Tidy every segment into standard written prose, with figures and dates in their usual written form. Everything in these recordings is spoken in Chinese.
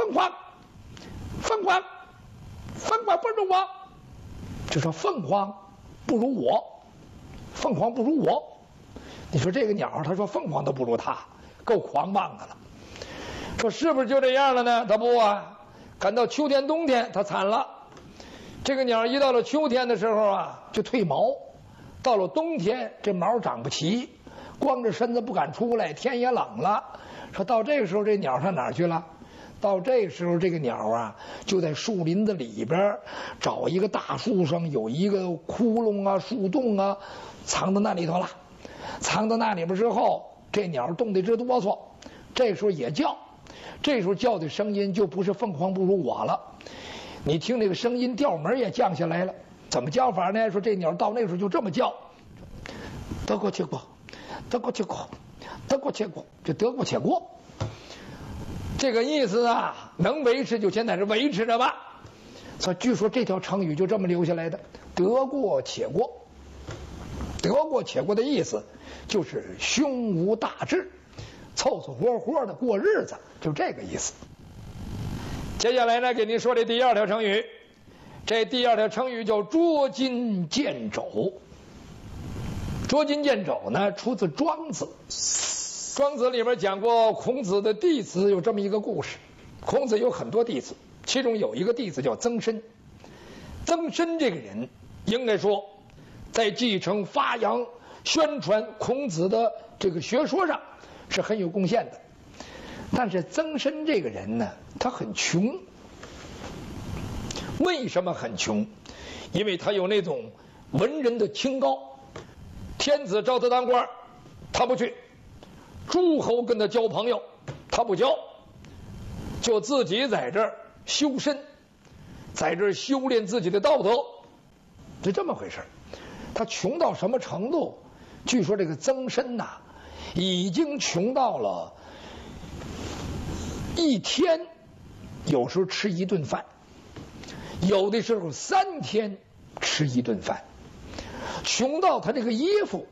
凤凰，凤凰，凤凰不如我。就说凤凰不如我，凤凰不如我。你说这个鸟，他说凤凰都不如他，够狂妄的了。说是不是就这样了呢？他不啊，赶到秋天冬天，他惨了。这个鸟一到了秋天的时候啊，就褪毛；到了冬天，这毛长不齐，光着身子不敢出来，天也冷了。说到这个时候，这鸟上哪儿去了？到这个时候，这个鸟啊，就在树林子里边找一个大树上有一个窟窿啊、树洞啊，藏到那里头了。藏到那里边之后，这鸟冻得直哆嗦，这时候也叫。这时候叫的声音就不是凤凰不如我了，你听这个声音调门也降下来了。怎么叫法呢？说这鸟到那时候就这么叫：得过且过，得过且过，得过且过，就得过且过。这个意思啊，能维持就现在是维持着吧。所以据说这条成语就这么留下来的，得过且过。得过且过的意思就是胸无大志，凑凑合合的过日子，就这个意思。接下来呢，给您说这第二条成语。这第二条成语叫捉襟见肘。捉襟见肘呢，出自庄子。庄子里边讲过孔子的弟子有这么一个故事。孔子有很多弟子，其中有一个弟子叫曾参。曾参这个人应该说在继承发扬宣传孔子的这个学说上是很有贡献的。但是曾参这个人呢，他很穷。为什么很穷？因为他有那种文人的清高。天子招他当官，他不去；诸侯跟他交朋友，他不交，就自己在这儿修身，在这儿修炼自己的道德，就这么回事。他穷到什么程度？据说这个曾参呐，已经穷到了一天有时候吃一顿饭，有的时候3天吃一顿饭，穷到他这个衣服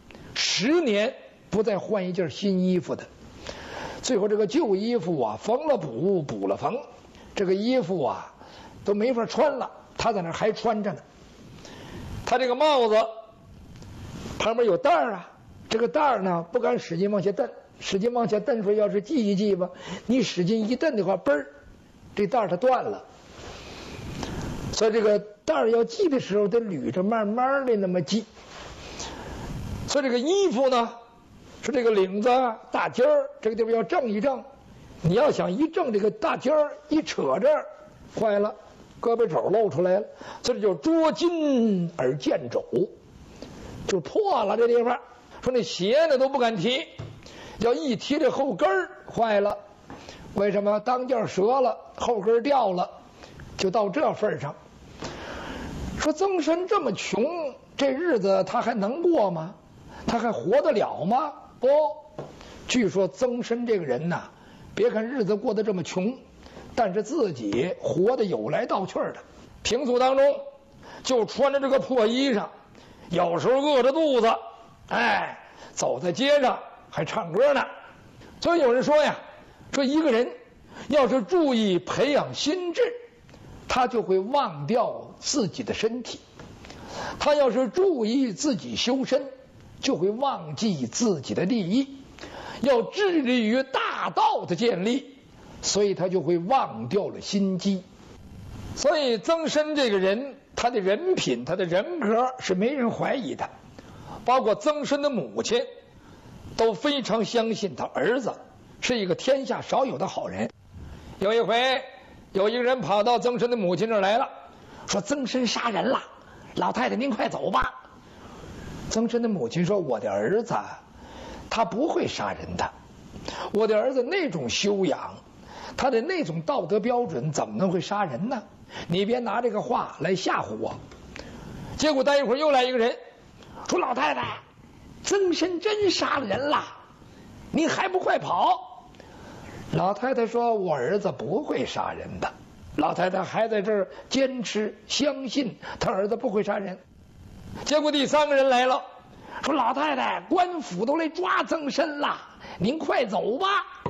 10年不再换一件新衣服的。最后这个旧衣服啊，缝了补，补了缝，这个衣服啊都没法穿了，他在那还穿着呢。他这个帽子旁边有带儿啊，这个带儿呢不敢使劲往下蹬，使劲往下蹬说要是系一系吧，你使劲一蹬的话，嘣儿，这带儿它断了。所以这个带儿要系的时候得捋着慢慢的那么系。所以这个衣服呢，说这个领子大襟儿这个地方要正一正，你要想一正这个大襟儿一扯这儿，坏了，胳膊肘露出来了，这就捉襟而见肘，就破了这地方。说那鞋呢都不敢提，要一提这后跟儿坏了。为什么？当件折了，后跟掉了，就到这份上。说曾参这么穷，这日子他还能过吗？他还活得了吗？不，据说曾参这个人呐，别看日子过得这么穷，但是自己活得有来道去的。平素当中就穿着这个破衣裳，有时候饿着肚子，哎，走在街上还唱歌呢。所以有人说呀，说一个人要是注意培养心智，他就会忘掉自己的身体；他要是注意自己修身，就会忘记自己的利益。要致力于大道的建立，所以他就会忘掉了心机。所以曾参这个人，他的人品，他的人格是没人怀疑的，包括曾参的母亲都非常相信他儿子是一个天下少有的好人。有一回有一个人跑到曾参的母亲这儿来了，说曾参杀人了，老太太您快走吧。曾参的母亲说，我的儿子他不会杀人的，我的儿子那种修养，他的那种道德标准怎么能会杀人呢？你别拿这个话来吓唬我。结果待一会儿又来一个人说，老太太曾参真杀了人了，你还不快跑。老太太说，我儿子不会杀人的。老太太还在这儿坚持相信他儿子不会杀人。结果第3个人来了，说老太太官府都来抓曾参了，您快走吧。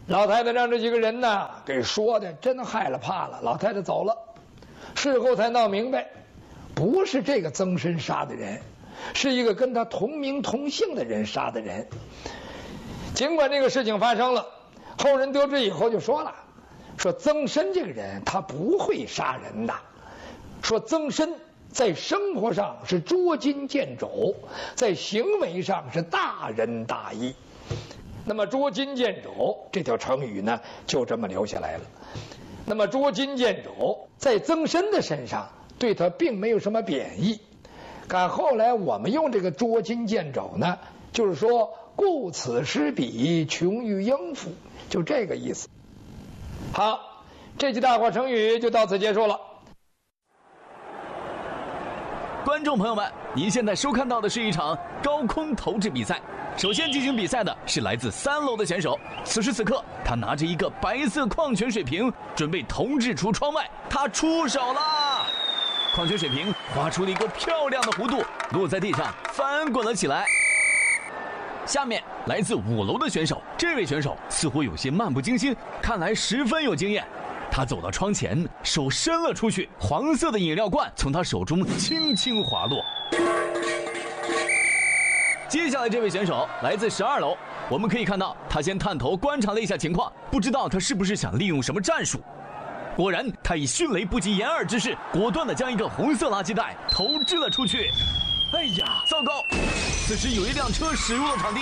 老太太让这几个人呢给说的真害了怕了，老太太走了。事后才闹明白，不是这个曾参杀的人，是一个跟他同名同姓的人杀的人。尽管这个事情发生了，后人得知以后就说了，说曾参这个人他不会杀人的，说曾参在生活上是捉襟见肘，在行为上是大仁大义。那么捉襟见肘这条成语呢，就这么留下来了。那么捉襟见肘在曾参的身上对他并没有什么贬义，但后来我们用这个捉襟见肘呢，就是说顾此失彼，穷于应付，就这个意思。好，这句大话成语就到此结束了。 观众朋友们，您现在收看到的是一场高空投掷比赛。首先进行比赛的是来自3楼的选手，此时此刻，他拿着一个白色矿泉水瓶，准备投掷出窗外。他出手了，矿泉水瓶划出了一个漂亮的弧度，落在地上，翻滚了起来。下面来自5楼的选手，这位选手似乎有些漫不经心，看来十分有经验。他走到窗前，手伸了出去，黄色的饮料罐从他手中轻轻滑落。接下来这位选手来自12楼，我们可以看到他先探头观察了一下情况，不知道他是不是想利用什么战术。果然，他以迅雷不及掩耳之势，果断地将一个红色垃圾袋投掷了出去。哎呀，糟糕！此时有一辆车驶入了场地。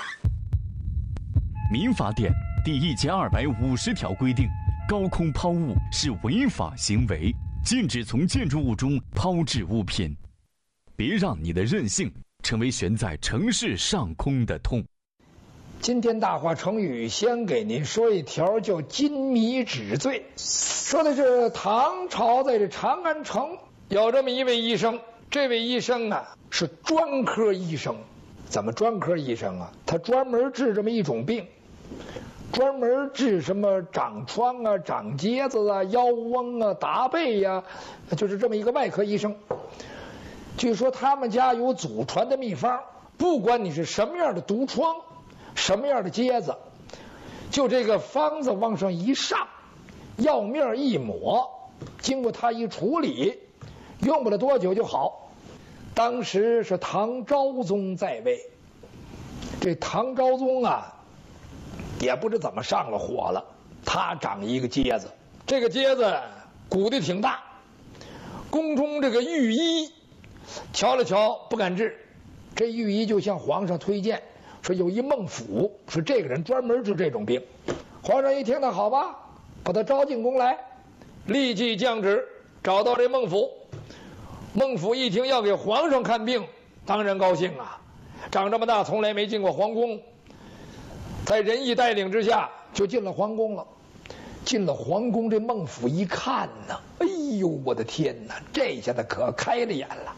民法典第1250条规定，高空抛物是违法行为，禁止从建筑物中抛掷物品。别让你的任性成为悬在城市上空的痛。 今天大话成语先给您说一条，叫金米纸醉。说的是唐朝在这长安城有这么一位医生，这位医生啊是专科医生。怎么专科医生啊？他专门治这么一种病，专门治什么长疮啊、长疖子啊、腰翁啊、达背呀，就是这么一个外科医生。据说他们家有祖传的秘方，不管你是什么样的毒疮，什么样的疖子，就这个方子往上一上，药面一抹，经过他一处理，用不了多久就好。当时是唐昭宗在位，这唐昭宗啊也不知怎么上了火了，他长一个疖子，这个疖子鼓得挺大，宫中这个御医瞧了瞧不敢治，这御医就向皇上推荐说有一孟府，说这个人专门治这种病。皇上一听那好吧，把他招进宫来，立即降旨找到这孟府。孟府一听要给皇上看病，当然高兴啊，长这么大从来没进过皇宫，在仁义带领之下就进了皇宫了。进了皇宫，这孟府一看呢，哎呦我的天哪，这下子可开了眼了。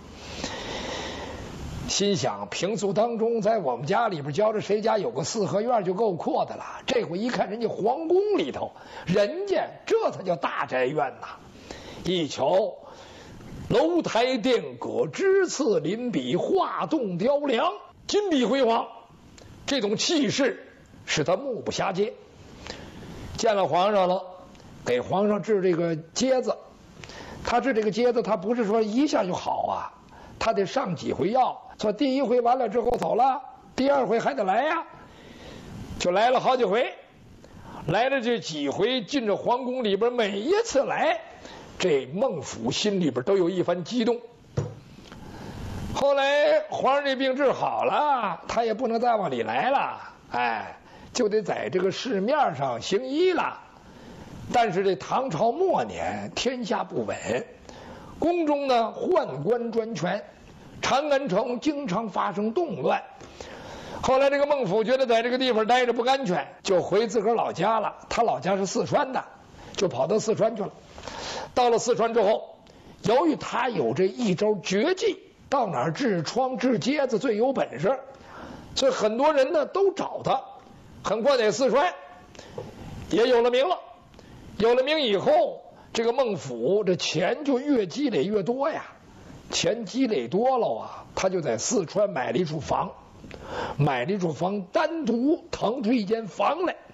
心想平素当中在我们家里边觉着谁家有个四合院就够阔的了，这回一看人家皇宫里头，人家这才叫大宅院呐。一瞧楼台殿阁，枝次临笔，画栋雕梁，金碧辉煌，这种气势使他目不暇接。见了皇上了，给皇上治这个疖子。他治这个疖子，他不是说一下就好啊，他得上几回药。说第一回完了之后走了，第二回还得来呀，就来了好几回。来了这几回进这皇宫里边，每一次来，这孟府心里边都有一番激动。后来皇上这病治好了，他也不能再往里来了，哎，就得在这个市面上行医了。但是这唐朝末年天下不稳，宫中呢宦官专权，长安城经常发生动乱。后来这个孟府觉得在这个地方待着不安全，就回自个儿老家了。他老家是四川的，就跑到四川去了。到了四川之后，由于他有这一招绝技，到哪儿治疮治疖子最有本事，所以很多人呢都找他。很快在四川也有了名了。有了名以后，这个孟府这钱就越积累越多呀。钱积累多了啊，他就在四川买了一处房，单独腾出一间房来，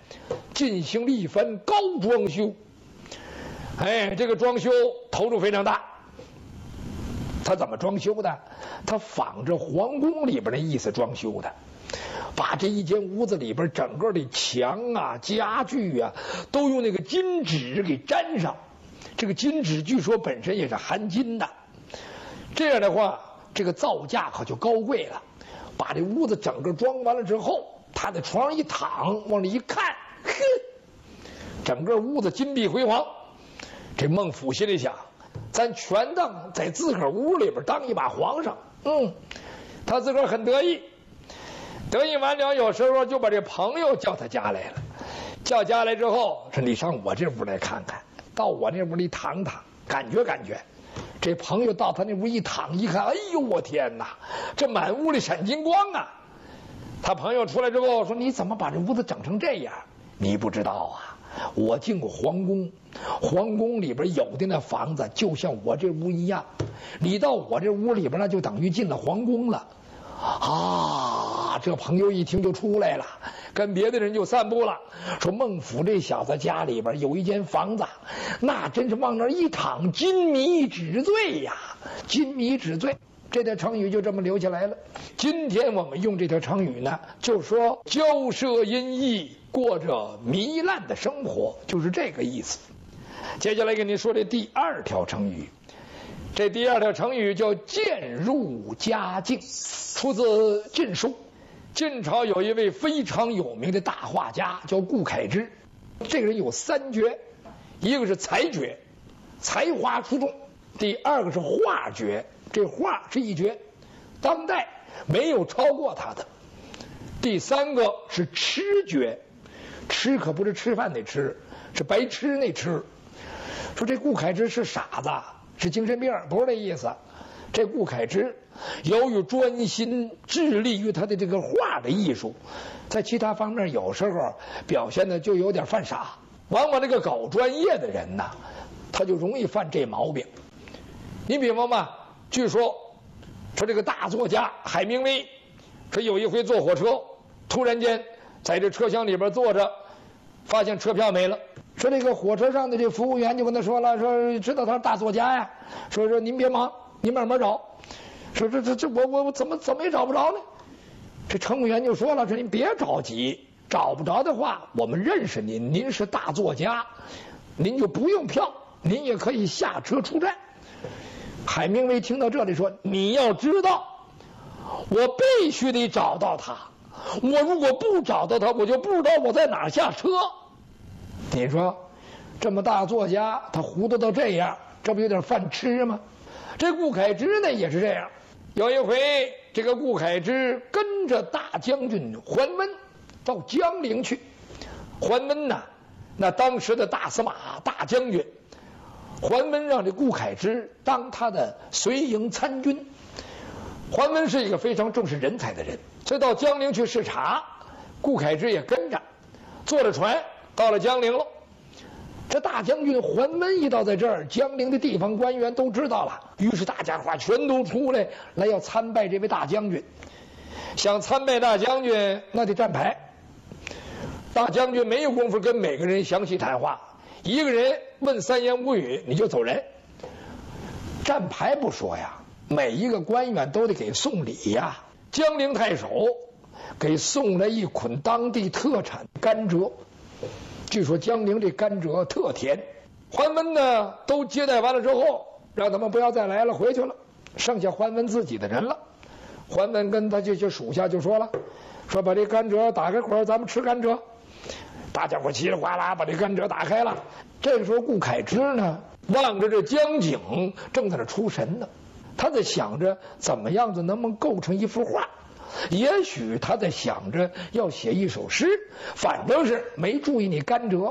进行了一番高装修。哎，这个装修投入非常大。他怎么装修的？他仿着皇宫里边的意思装修的，把这一间屋子里边整个的墙啊、家具啊，都用那个金纸给粘上。这个金纸据说本身也是含金的，这样的话，这个造价可就高贵了。把这屋子整个装完了之后，他在床上一躺，往里一看，呵，整个屋子金碧辉煌。这孟府心里想，咱全当在自个儿屋里边当一把皇上。他自个儿很得意，得意完了，有时候就把这朋友叫他家来了。叫家来之后，说你上我这屋来看看，到我那屋里躺躺，感觉感觉。这朋友到他那屋一躺一看，哎呦我天哪，这满屋里闪金光啊！他朋友出来之后说：“你怎么把这屋子整成这样？你不知道啊，我进过皇宫，皇宫里边有的那房子就像我这屋一样，你到我这屋里边那就等于进了皇宫了。”啊，这朋友一听就出来了，跟别的人就散步了，说孟府这小子家里边有一间房子，那真是往那儿一躺，金迷纸醉呀，金迷纸醉。这条成语就这么留下来了。今天我们用这条成语呢，就说骄奢淫逸，过着糜烂的生活，就是这个意思。接下来跟您说这第二条成语，这第二条成语叫渐入佳境，出自《晋书》。晋朝有一位非常有名的大画家叫顾恺之，这个人有三绝，一个是才绝，才华出众；第二个是画绝，这画是一绝，当代没有超过他的；第三个是痴绝，痴可不是吃饭那吃，是白痴那吃。说这顾恺之是傻子，是精神病，不是这意思。这顾恺之由于专心致力于他的这个画的艺术，在其他方面有时候表现的就有点犯傻。往往这个搞专业的人呐，他就容易犯这毛病。你比方吧，据说这个大作家海明威，说有一回坐火车，突然间在这车厢里边坐着，发现车票没了。说这个火车上的这服务员就跟他说了，说知道他是大作家呀，说您别忙，您慢慢找。说这我怎么也找不着呢？这乘务员就说了，说您别着急，找不着的话，我们认识您，您是大作家，您就不用票，您也可以下车出站。海明威听到这里说，你要知道，我必须得找到他，我如果不找到他，我就不知道我在哪儿下车。你说这么大作家，他糊涂到这样，这不有点犯痴吗？这顾恺之呢也是这样。有一回，这个顾恺之跟着大将军桓温到江陵去。桓温呐，那当时的大司马、大将军，桓温让这顾恺之当他的随营参军。桓温是一个非常重视人才的人，所以到江陵去视察，顾恺之也跟着，坐着船到了江陵了。这大将军桓温一到在这儿，江陵的地方官员都知道了，于是大家伙全都出来要参拜这位大将军。想参拜大将军，那得站牌。大将军没有功夫跟每个人详细谈话，一个人问3言5语你就走人。站牌不说呀，每一个官员都得给送礼呀。江陵太守给送来一捆当地特产甘蔗。据说江陵这甘蔗特甜。桓温呢都接待完了之后，让他们不要再来了，回去了，剩下桓温自己的人了。桓温跟他这些属下就说了，说把这甘蔗打开口，咱们吃甘蔗。大家伙稀里哗啦把这甘蔗打开了。这个时候顾恺之呢望着这江景正在那出神呢，他在想着怎么样子能不能构成一幅画，也许他在想着要写一首诗，反正是没注意你甘蔗。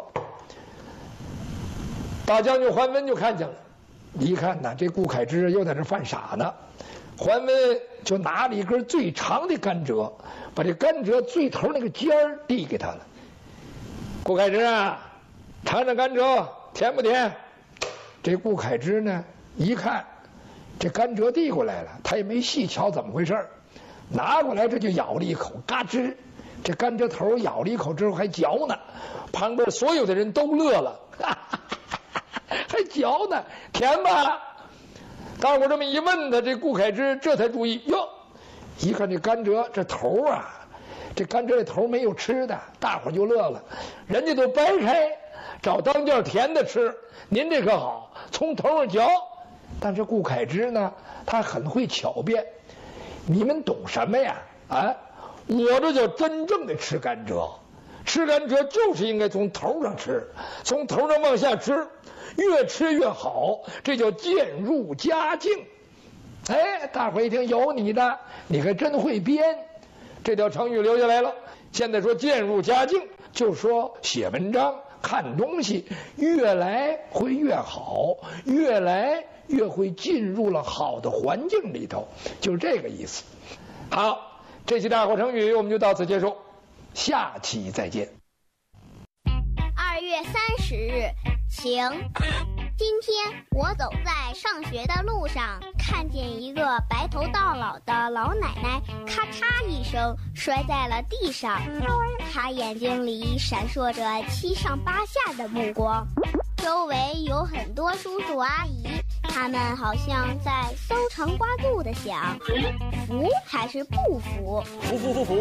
大将军桓温就看见了，一看呢，这顾恺之又在这犯傻呢。桓温就拿了一根最长的甘蔗，把这甘蔗最头那个尖儿递给他了。顾恺之啊，尝尝甘蔗甜不甜？这顾恺之呢一看这甘蔗递过来了，他也没细瞧怎么回事，拿过来这就咬了一口，嘎吱， 这甘蔗头咬了一口之后还嚼呢，旁边所有的人都乐了，还嚼呢，甜吧？大伙这么一问他，这顾恺之这才注意哟，一看这甘蔗这头啊，这甘蔗这头没有吃的，大伙就乐了，人家都掰开找当间甜的吃，您这可好，从头上嚼。但是顾恺之呢，他很会巧辩，你们懂什么呀？啊，我这叫真正的吃甘蔗，吃甘蔗就是应该从头上吃，从头上往下吃，越吃越好，这叫渐入佳境。哎，大伙一听有你的，你还真会编，这条成语留下来了。现在说渐入佳境，就说写文章看东西越来会越好，越来越会进入了好的环境里头，就是这个意思。好，这期大话成语我们就到此结束，下期再见。 2月30日，晴。今天我走在上学的路上，看见一个白头到老的老奶奶，咔嚓一声摔在了地上。她眼睛里闪烁着七上八下的目光，周围有很多叔叔阿姨，他们好像在搜肠刮肚的想，服还是不服？ 服服服服，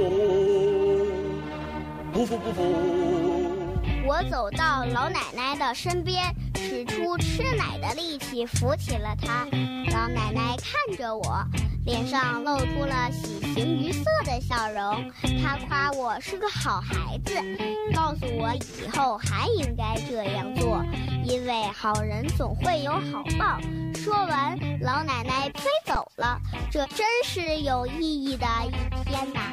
不服不服。 我走到老奶奶的身边，使出吃奶的力气扶起了她。老奶奶看着我，脸上露出了喜形于色的笑容。她夸我是个好孩子，告诉我以后还应该这样做，因为好人总会有好报。说完，老奶奶飞走了。这真是有意义的一天呐！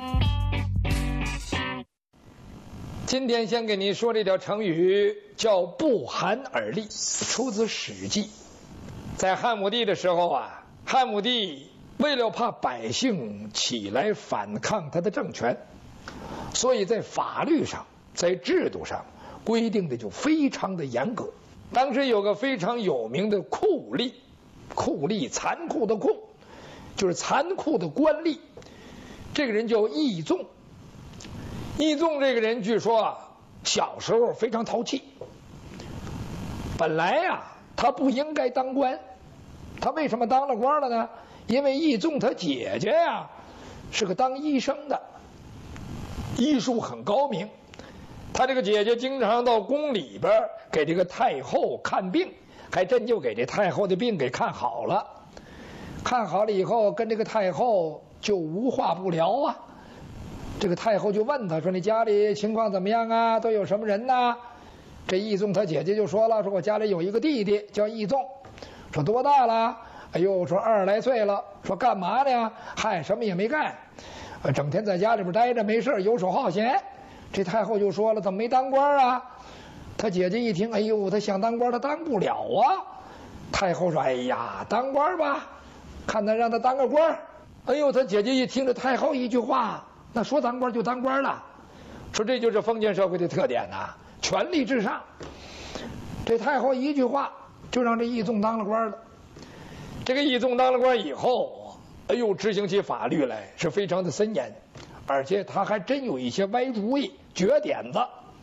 今天先给您说这条成语叫不寒而栗，出自《史记》。在汉武帝的时候啊，汉武帝为了怕百姓起来反抗他的政权，所以在法律上在制度上规定的就非常的严格。当时有个非常有名的酷吏，酷吏残酷的酷，就是残酷的官吏，这个人叫义纵。义纵这个人据说啊，小时候非常淘气。本来呀，他不应该当官，他为什么当了官了呢？因为义纵他姐姐呀是个当医生的，医术很高明。他这个姐姐经常到宫里边给这个太后看病，还真就给这太后的病给看好了。看好了以后，跟这个太后就无话不聊啊。这个太后就问他说：“你家里情况怎么样啊？都有什么人呐？”这义纵他姐姐就说了：“说我家里有一个弟弟叫义纵。”说多大了？哎呦，说20来岁了。说干嘛呢？嗨，什么也没干，整天在家里边待着没事，游手好闲。这太后就说了：“怎么没当官啊？”他姐姐一听，哎呦，他想当官，他当不了啊。太后说：“哎呀，当官吧，看他让他当个官。”哎呦，他姐姐一听这太后一句话，那说当官就当官了。说这就是封建社会的特点呐，权力至上。这太后一句话就让这义纵当了官了。这个义纵当了官以后，哎呦，执行起法律来是非常的森严，而且他还真有一些歪主意、绝点子。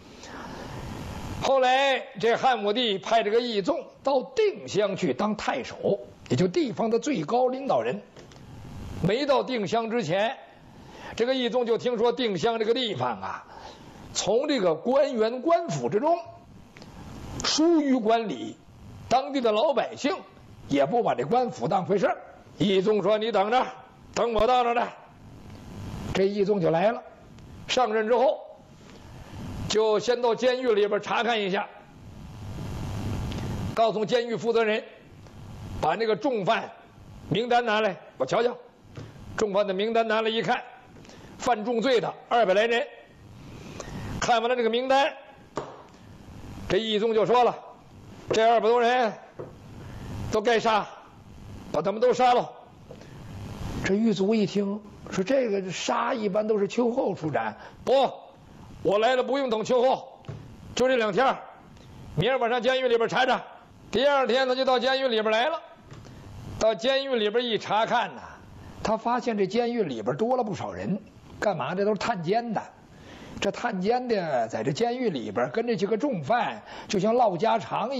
后来这汉武帝派这个义纵到定襄去当太守，也就地方的最高领导人。没到定襄之前，这个义纵就听说定襄这个地方啊，从这个官员官府之中疏于管理，当地的老百姓也不把这官府当回事。义纵说：“你等着，等我到那儿来。”这义纵就来了。上任之后，就先到监狱里边查看一下，告诉监狱负责人，把那个重犯名单拿来，我瞧瞧。重犯的名单拿来一看，犯重罪的200来人。看完了这个名单，这义纵就说了：“这200多人都该杀，把他们都杀了。”这狱卒一听说这个杀一般都是秋后处斩，不，我来了不用等秋后，就这2天，明儿晚上监狱里边查查。第2天他就到监狱里边来了。到监狱里边一查看呐，他发现这监狱里边多了不少人，干嘛？这都是探监的。 这探监的在这监狱里边跟这几个重犯就像唠家常一样。